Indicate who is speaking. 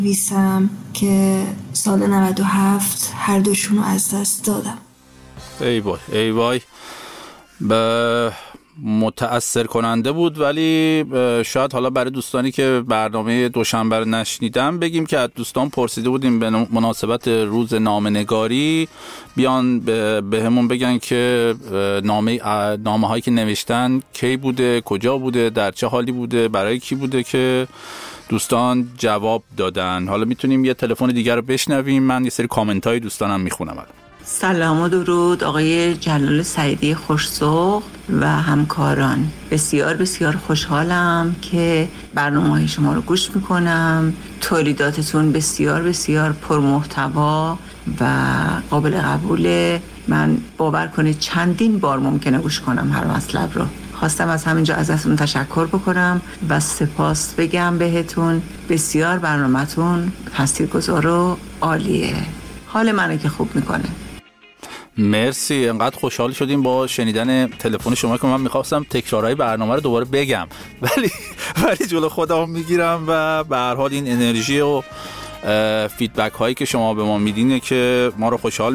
Speaker 1: نویسم که سال 97 هر دوشون رو از دست دادم.
Speaker 2: ای وای متأثر کننده بود. ولی شاید حالا برای دوستانی که برنامه دوشنبه رو نشنیدن بگیم که از دوستان پرسیده بودیم به مناسبت روز نامه‌نگاری بیان به همون بگن که نامه هایی که نوشتن کی بوده، کجا بوده، در چه حالی بوده، برای کی بوده که دوستان جواب دادن. حالا میتونیم یه تلفن دیگر رو بشنویم. من یه سری کامنت های دوستانم میخونم الان.
Speaker 3: سلام و درود آقای جلال سعیدی خوش‌ذوق و همکاران. بسیار بسیار خوشحالم که برنامه‌های شما رو گوش میکنم. تولیداتتون بسیار بسیار پرمحتوا و قابل قبوله. من باور کنید چندین بار ممکنه گوش کنم هر مطلب رو. خواستم از همینجا ازتون تشکر بکنم و سپاس بگم بهتون. بسیار برنامه‌تون تاثیرگذار و عالیه. حال منو که خوب میکنه.
Speaker 2: مرسی. انقدر خوشحال شدیم با شنیدن تلفن شما که من میخواستم تکرارهای برنامه رو دوباره بگم ولی جلو خودم میگیرم و به هر حال این انرژی و فیدبک هایی که شما به ما میدینه که ما رو خوشحال